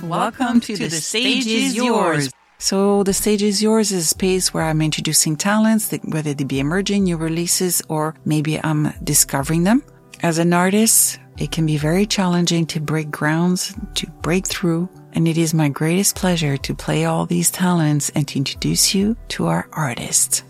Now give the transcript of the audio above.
Welcome to The Stage is Yours. So The Stage is Yours is a space where I'm introducing talents, whether they be emerging, new releases, or maybe I'm discovering them. As an artist, it can be very challenging to break grounds, to break through, and it is my greatest pleasure to play all these talents and to introduce you to our artists.